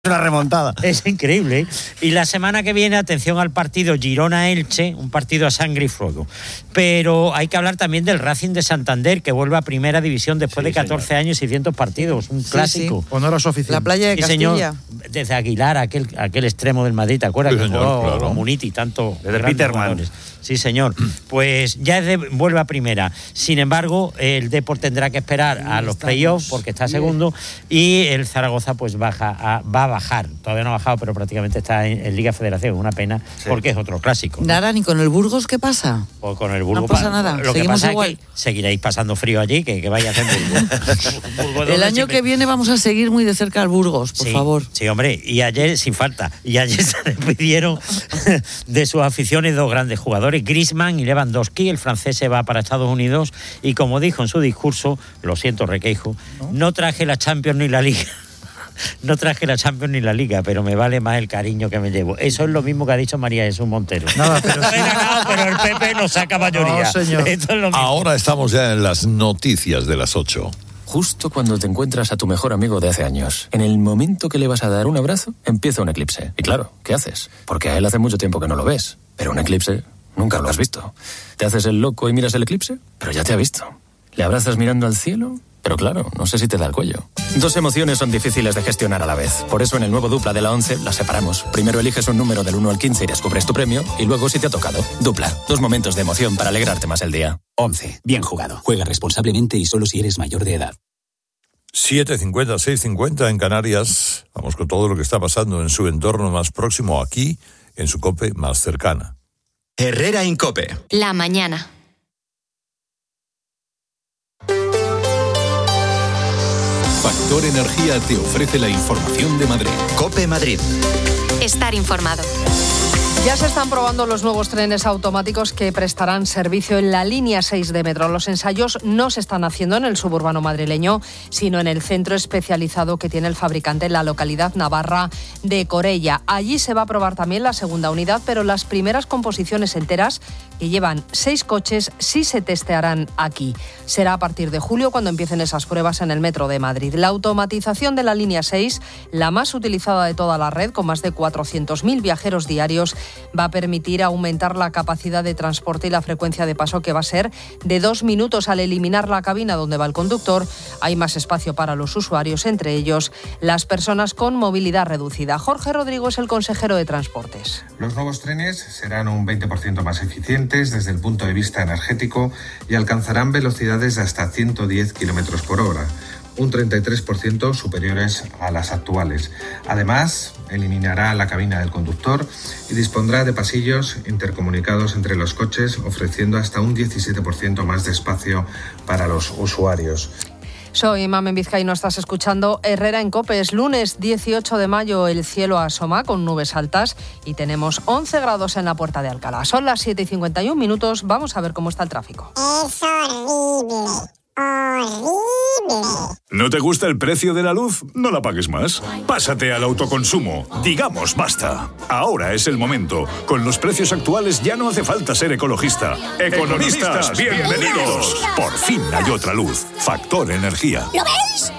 Una remontada. Es increíble, ¿eh? Y la semana que viene, atención al partido Girona-Elche, un partido a sangre y fuego. Pero hay que hablar también del Racing de Santander, que vuelve a Primera División después de 14 años y 600 partidos. Un clásico. Sí. Honor a su afición. La playa de Castilla. Señor, desde Aguilar, aquel extremo del Madrid, ¿te acuerdas? Sí, que señor, jugó claro. Muniti, tanto. Desde Peterman. Sí, señor. Pues ya vuelve a Primera. Sin embargo, el Depor tendrá que esperar a los playoffs porque está segundo, y el Zaragoza pues va a bajar. Todavía no ha bajado, pero prácticamente está en Liga Federación. Una pena, porque es otro clásico, ¿no? Nada, ni con el Burgos, ¿qué pasa? O con el Burgos. No pasa nada, Lo que seguimos pasa igual. es que seguiréis pasando frío allí, que vaya a hacer Burgos. El año que viene vamos a seguir muy de cerca al Burgos, por favor. Sí, hombre, y ayer, sin falta, se despidieron de sus aficiones dos grandes jugadores, Griezmann y Lewandowski. El francés se va para Estados Unidos y, como dijo en su discurso, lo siento, Requeijo, no traje la Champions ni la Liga. No traje la Champions ni la Liga, pero me vale más el cariño que me llevo. Eso es lo mismo que ha dicho María Jesús Montero. Nada, pero sí. Pero el PP no saca mayoría. No, señor. Esto es lo mismo. Ahora estamos ya en las noticias de las 8. Justo cuando te encuentras a tu mejor amigo de hace años, en el momento que le vas a dar un abrazo, empieza un eclipse. Y claro, ¿qué haces? Porque a él hace mucho tiempo que no lo ves. Pero un eclipse nunca lo has visto. ¿Te haces el loco y miras el eclipse? Pero ya te ha visto. ¿Le abrazas mirando al cielo? Pero claro, no sé si te da el cuello. Dos emociones son difíciles de gestionar a la vez. Por eso en el nuevo Dupla de la 11 las separamos. Primero eliges un número del 1 al 15 y descubres tu premio. Y luego si te ha tocado. Dupla. Dos momentos de emoción para alegrarte más el día. 11. Bien jugado. Juega responsablemente y solo si eres mayor de edad. 7:50, 6:50 en Canarias. Vamos con todo lo que está pasando en su entorno más próximo, aquí, en su COPE más cercana. Herrera en COPE. La mañana. Factor Energía te ofrece la información de Madrid. COPE Madrid. Estar informado. Ya se están probando los nuevos trenes automáticos que prestarán servicio en la línea 6 de metro. Los ensayos no se están haciendo en el suburbano madrileño, sino en el centro especializado que tiene el fabricante en la localidad navarra de Corella. Allí se va a probar también la segunda unidad, pero las primeras composiciones enteras, que llevan 6 coches, sí se testearán aquí. Será a partir de julio cuando empiecen esas pruebas en el metro de Madrid. La automatización de la línea 6, la más utilizada de toda la red, con más de 400.000 viajeros diarios, va a permitir aumentar la capacidad de transporte y la frecuencia de paso, que va a ser de 2 minutos. Al eliminar la cabina donde va el conductor, hay más espacio para los usuarios, entre ellos las personas con movilidad reducida. Jorge Rodrigo es el consejero de Transportes. Los nuevos trenes serán un 20% más eficientes desde el punto de vista energético y alcanzarán velocidades de hasta 110 km por hora. Un 33% superiores a las actuales. Además, eliminará la cabina del conductor y dispondrá de pasillos intercomunicados entre los coches, ofreciendo hasta un 17% más de espacio para los usuarios. Soy Mamen Vizcay, no estás escuchando Herrera en COPE. Es lunes 18 de mayo, el cielo asoma con nubes altas y tenemos 11 grados en la Puerta de Alcalá. Son las 7:51, vamos a ver cómo está el tráfico. Es horrible. ¡Horrible! ¿No te gusta el precio de la luz? No la pagues más. Pásate al autoconsumo. Digamos basta. Ahora es el momento. Con los precios actuales ya no hace falta ser ecologista. ¡Economistas, bienvenidos! Por fin hay otra luz. Factor Energía. ¿Lo veis?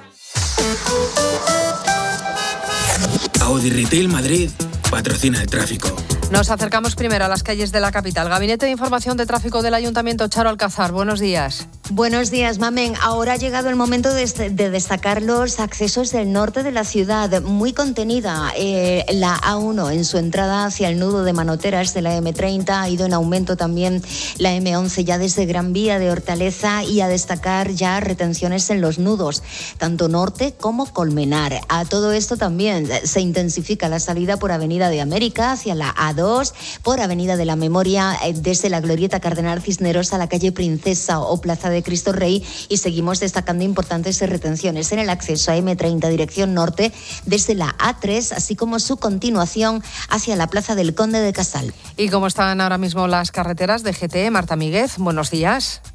Audi Retail Madrid patrocina el tráfico. Nos acercamos primero a las calles de la capital. Gabinete de Información de Tráfico del Ayuntamiento, Charo Alcázar. Buenos días. Buenos días, Mamen. Ahora ha llegado el momento de destacar los accesos del norte de la ciudad. Muy contenida la A1 en su entrada hacia el nudo de Manoteras de la M30. Ha ido en aumento también la M11 ya desde Gran Vía de Hortaleza, y a destacar ya retenciones en los nudos, tanto norte como Colmenar. A todo esto también se intensifica la salida por Avenida de América hacia la A2, por Avenida de la Memoria desde la Glorieta Cardenal Cisneros a la calle Princesa o Plaza de Cristo Rey, y seguimos destacando importantes retenciones en el acceso a M30 dirección norte desde la A3, así como su continuación hacia la Plaza del Conde de Casal. ¿Y cómo están ahora mismo las carreteras de GT? Marta Míguez, buenos días.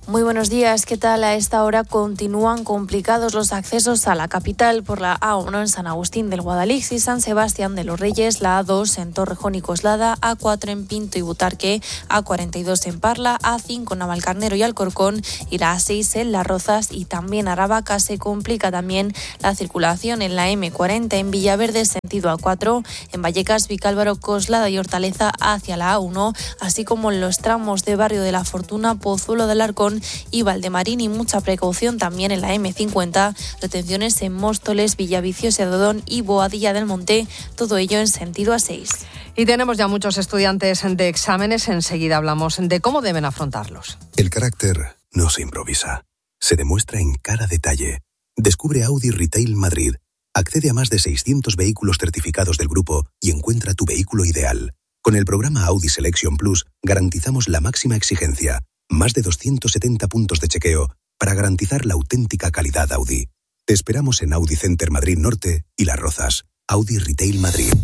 Muy buenos días, ¿qué tal? A esta hora continúan complicados los accesos a la capital por la A1 en San Agustín del Guadalix y San Sebastián de los Reyes, la A2 en Torrejón y Coslada, A4 en Pinto y Butarque, A42 en Parla, A5 en Navalcarnero y Alcorcón y la A6 en Las Rozas y también Aravaca. Se complica también la circulación en la M40 en Villaverde, sentido A4, en Vallecas, Vicálvaro, Coslada y Hortaleza hacia la A1, así como en los tramos de Barrio de la Fortuna, Pozuelo del Arcón y Valdemarín, y mucha precaución también en la M50, retenciones en Móstoles, Villaviciosa de Odón y Boadilla del Monte, todo ello en sentido A6. Y tenemos ya muchos estudiantes de exámenes, enseguida hablamos de cómo deben afrontarlos. El carácter no se improvisa, se demuestra en cada detalle. Descubre Audi Retail Madrid, accede a más de 600 vehículos certificados del grupo y encuentra tu vehículo ideal. Con el programa Audi Selection Plus garantizamos la máxima exigencia. Más de 270 puntos de chequeo para garantizar la auténtica calidad Audi. Te esperamos en Audi Center Madrid Norte y Las Rozas. Audi Retail Madrid.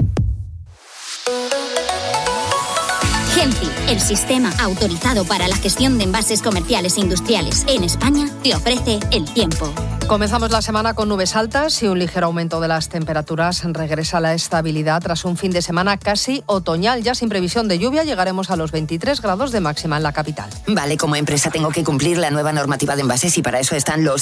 Genci, el sistema autorizado para la gestión de envases comerciales e industriales en España, te ofrece el tiempo. Comenzamos la semana con nubes altas y un ligero aumento de las temperaturas. Regresa la estabilidad tras un fin de semana casi otoñal. Ya sin previsión de lluvia llegaremos a los 23 grados de máxima en la capital. Vale, como empresa tengo que cumplir la nueva normativa de envases y para eso están los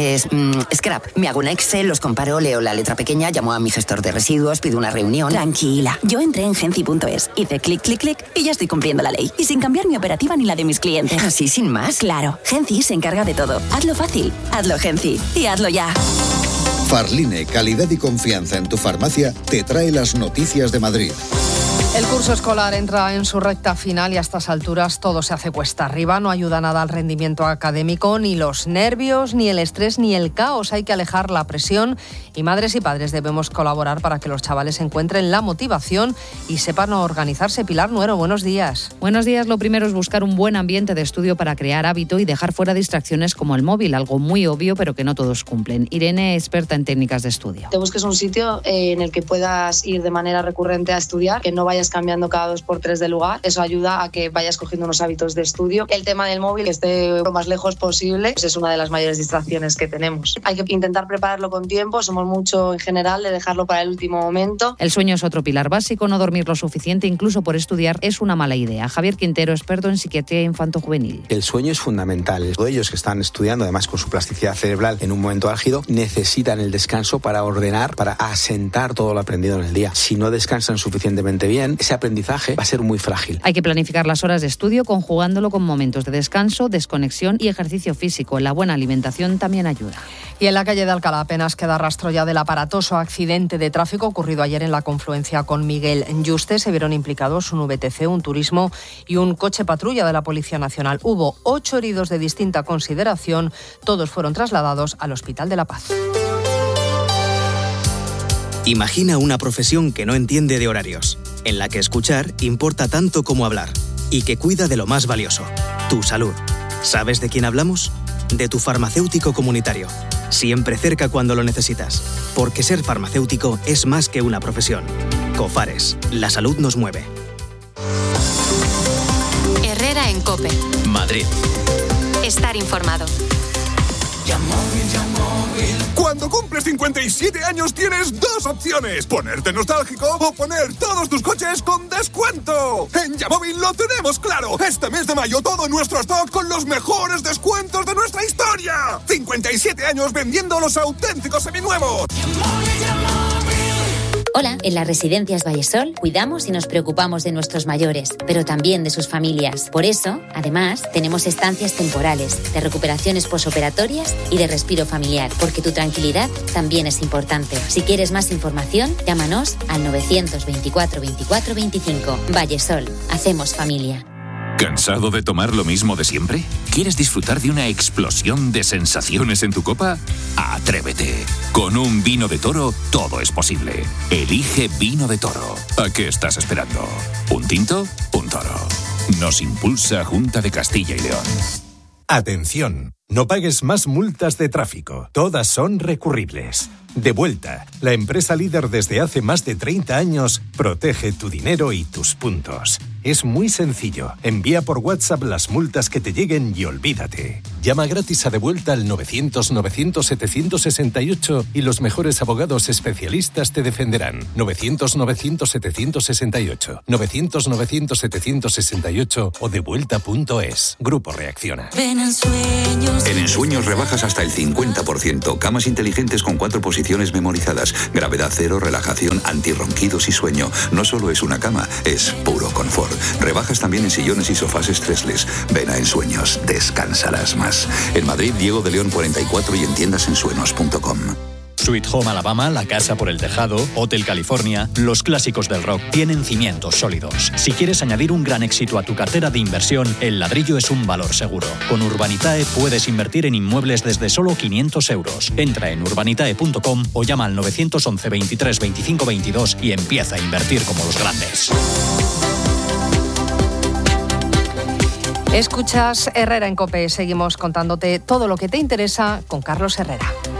scrap. Me hago un Excel, los comparo, leo la letra pequeña, llamo a mi gestor de residuos, pido una reunión. Tranquila, yo entré en genci.es, hice clic, clic, clic y ya estoy cumpliendo la ley. Y sin cambiar mi operativa ni la de mis clientes. ¿Así sin más? Claro, Genci se encarga de todo. Hazlo fácil, hazlo Genci. Y hazlo ya. Farline, calidad y confianza en tu farmacia, te trae las noticias de Madrid. El curso escolar entra en su recta final y a estas alturas todo se hace cuesta arriba. No ayuda nada al rendimiento académico, ni los nervios, ni el estrés, ni el caos. Hay que alejar la presión y madres y padres debemos colaborar para que los chavales encuentren la motivación y sepan organizarse. Pilar Nuero, buenos días. Buenos días. Lo primero es buscar un buen ambiente de estudio para crear hábito y dejar fuera distracciones como el móvil, algo muy obvio pero que no todos cumplen. Irene, experta en técnicas de estudio. Te busques un sitio en el que puedas ir de manera recurrente a estudiar, que no vayas cambiando cada 2 por 3 de lugar. Eso ayuda a que vayas cogiendo unos hábitos de estudio. El tema del móvil, que esté lo más lejos posible, pues es una de las mayores distracciones que tenemos. Hay que intentar prepararlo con tiempo. Somos mucho en general de dejarlo para el último momento. El sueño es otro pilar básico. No dormir lo suficiente, incluso por estudiar, es una mala idea. Javier Quintero, experto en psiquiatría infanto-juvenil. El sueño es fundamental. Todos ellos que están estudiando, además con su plasticidad cerebral en un momento álgido, necesitan el descanso para ordenar, para asentar todo lo aprendido en el día. Si no descansan suficientemente bien, ese aprendizaje va a ser muy frágil. Hay que planificar las horas de estudio conjugándolo con momentos de descanso, desconexión y ejercicio físico. La buena alimentación también ayuda. Y en la calle de Alcalá apenas queda rastro ya del aparatoso accidente de tráfico ocurrido ayer en la confluencia con Miguel Yuste. Se vieron implicados un VTC, un turismo y un coche patrulla de la Policía Nacional. Hubo 8 heridos de distinta consideración. Todos fueron trasladados al Hospital de la Paz. Imagina una profesión que no entiende de horarios, en la que escuchar importa tanto como hablar y que cuida de lo más valioso, tu salud. ¿Sabes de quién hablamos? De tu farmacéutico comunitario. Siempre cerca cuando lo necesitas. Porque ser farmacéutico es más que una profesión. Cofares, la salud nos mueve. Herrera en COPE. Madrid. Estar informado. Cuando cumples 57 años tienes 2 opciones: ponerte nostálgico o poner todos tus coches con descuento. En Yamóvil lo tenemos claro. Este mes de mayo todo nuestro stock con los mejores descuentos de nuestra historia. 57 años vendiendo los auténticos seminuevos. Hola, en las residencias Vallesol cuidamos y nos preocupamos de nuestros mayores, pero también de sus familias. Por eso, además, tenemos estancias temporales, de recuperaciones posoperatorias y de respiro familiar, porque tu tranquilidad también es importante. Si quieres más información, llámanos al 924 24 25. Vallesol, hacemos familia. ¿Cansado de tomar lo mismo de siempre? ¿Quieres disfrutar de una explosión de sensaciones en tu copa? ¡Atrévete! Con un vino de Toro todo es posible. Elige Vino de Toro. ¿A qué estás esperando? ¿Un tinto? Un Toro. Nos impulsa Junta de Castilla y León. Atención, no pagues más multas de tráfico. Todas son recurribles. Devuelta, la empresa líder desde hace más de 30 años, protege tu dinero y tus puntos. Es muy sencillo. Envía por WhatsApp las multas que te lleguen y olvídate. Llama gratis a Devuelta al 900-900-768 y los mejores abogados especialistas te defenderán. 900-900-768. 900-900-768 o devuelta.es. Grupo Reacciona. En Ensueños rebajas hasta el 50%. Camas inteligentes con 4 posiciones memorizadas. Gravedad cero, relajación, antirronquidos y sueño. No solo es una cama, es puro confort. Rebajas también en sillones y sofás stressless. Ven a Ensueños, descansarás más. En Madrid, Diego de León 44 y en tiendasensueños.com. Sweet Home Alabama, La Casa por el Tejado, Hotel California, los clásicos del rock tienen cimientos sólidos. Si quieres añadir un gran éxito a tu cartera de inversión, el ladrillo es un valor seguro. Con Urbanitae puedes invertir en inmuebles desde solo 500 euros. Entra en urbanitae.com o llama al 911 23 25 22 y empieza a invertir como los grandes. Escuchas Herrera en COPE. Seguimos contándote todo lo que te interesa con Carlos Herrera.